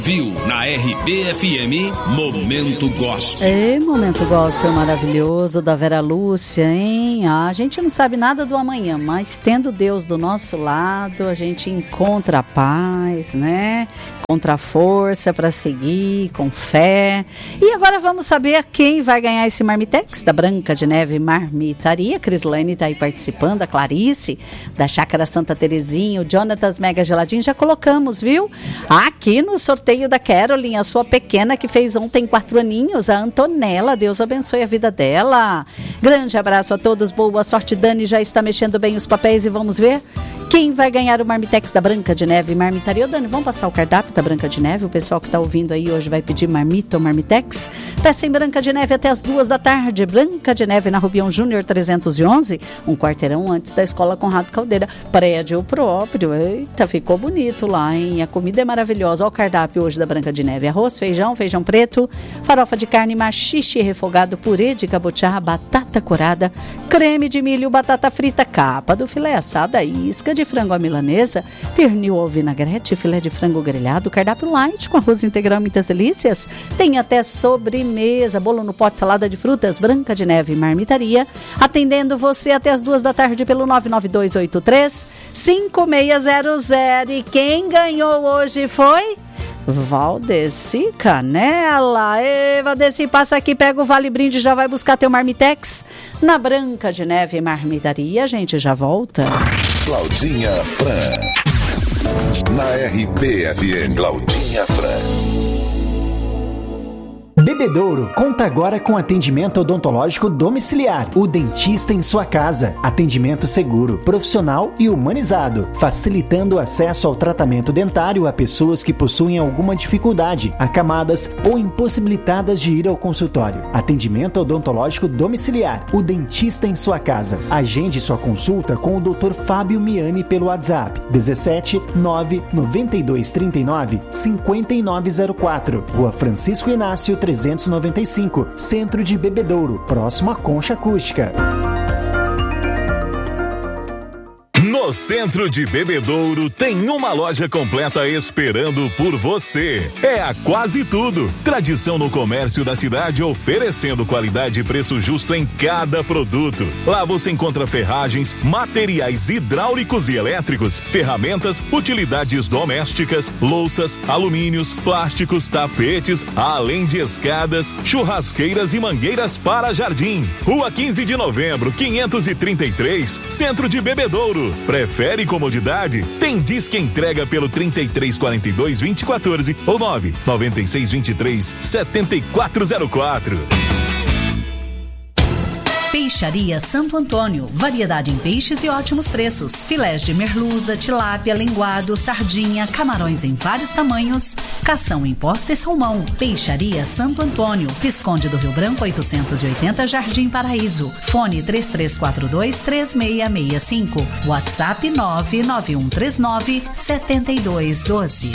Viu na RBFM Momento Gospel. Ei, Momento Gospel maravilhoso da Vera Lúcia, hein? A gente não sabe nada do amanhã, mas tendo Deus do nosso lado, a gente encontra a paz, né? Encontra a força para seguir com fé. E agora vamos saber quem vai ganhar esse Marmitex da Branca de Neve Marmitaria. Crislane está aí participando, a Clarice da Chácara Santa Terezinha, o Jonatas Mega Geladinho, já colocamos, viu? Aqui no sorteio da Caroline, a sua pequena que fez ontem 4 aninhos, a Antonella, Deus abençoe a vida dela. Grande abraço a todos, boa sorte. Dani já está mexendo bem os papéis e vamos ver quem vai ganhar o Marmitex da Branca de Neve Marmitaria. Ô Dani, vamos passar o cardápio da Branca de Neve? O pessoal que está ouvindo aí hoje vai pedir marmita ou Marmitex. Peça em Branca de Neve até as 2 da tarde. Branca de Neve na Rubião Júnior 311, um quarteirão antes da Escola Conrado Caldeira. Prédio próprio. Eita, ficou bonito lá, hein? A comida é maravilhosa. Olha o cardápio hoje da Branca de Neve. Arroz, feijão preto, farofa de carne, maxixe refogado, purê de cabotiá, batata corada, creme de milho, batata frita, capa do filé assada, isca de frango à milanesa, pernil ao vinagrete, filé de frango grelhado, cardápio light com arroz integral e muitas delícias. Tem até sobremesa, bolo no pote, salada de frutas. Branca de Neve Marmitaria, atendendo você até as 2 da tarde pelo 99283-5600. E quem ganhou hoje foi Valdeci Canela. Valdeci, passa aqui, pega o Vale Brinde, já vai buscar teu Marmitex na Branca de Neve Marmitaria. A gente já volta. Claudinha Fran, na RBFM. Claudinha Fran. Bebedouro conta agora com atendimento odontológico domiciliar. O dentista em sua casa. Atendimento seguro, profissional e humanizado, facilitando o acesso ao tratamento dentário a pessoas que possuem alguma dificuldade, acamadas ou impossibilitadas de ir ao consultório. Atendimento odontológico domiciliar. O dentista em sua casa. Agende sua consulta com o Dr. Fábio Miani pelo WhatsApp 17 992 39 5904. Rua Francisco Inácio 395, Centro de Bebedouro, próximo à Concha Acústica. No Centro de Bebedouro tem uma loja completa esperando por você. É a Quase Tudo. Tradição no comércio da cidade, oferecendo qualidade e preço justo em cada produto. Lá você encontra ferragens, materiais hidráulicos e elétricos, ferramentas, utilidades domésticas, louças, alumínios, plásticos, tapetes, além de escadas, churrasqueiras e mangueiras para jardim. Rua 15 de Novembro, 533, Centro de Bebedouro. Prefere comodidade? Tem Disque Entrega pelo 3342-2014 ou 99623-7404. Peixaria Santo Antônio, variedade em peixes e ótimos preços. Filés de merluza, tilápia, linguado, sardinha, camarões em vários tamanhos, cação em posta e salmão. Peixaria Santo Antônio, Visconde do Rio Branco 880, Jardim Paraíso. Fone 3342-3665. WhatsApp 99139-7212.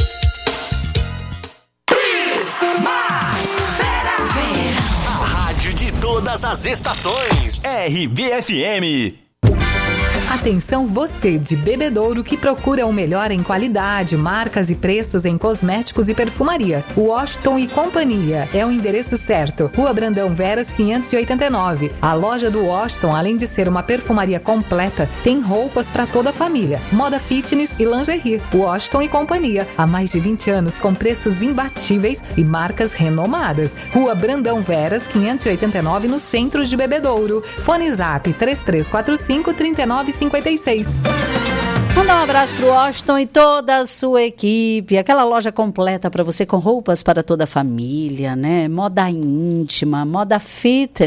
De todas as estações. RBFM. Atenção você de Bebedouro que procura o melhor em qualidade, marcas e preços em cosméticos e perfumaria. Washington e Companhia é o endereço certo. Rua Brandão Veras 589. A loja do Washington, além de ser uma perfumaria completa, tem roupas para toda a família, moda fitness e lingerie. Washington e Companhia, há mais de 20 anos com preços imbatíveis e marcas renomadas. Rua Brandão Veras 589 no centro de Bebedouro. Fone Zap 3345-3956. Mandar um abraço pro Washington e toda a sua equipe. Aquela loja completa para você com roupas para toda a família, né? Moda íntima, moda fitness.